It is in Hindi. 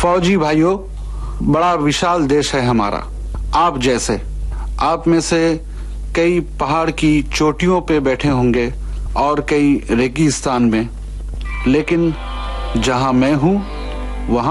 फौजी भाइयों, बड़ा विशाल देश है हमारा। आप जैसे, आप में से कई पहाड़ की चोटियों पे बैठे होंगे और कई रेगिस्तान में, लेकिन जहां मैं हूं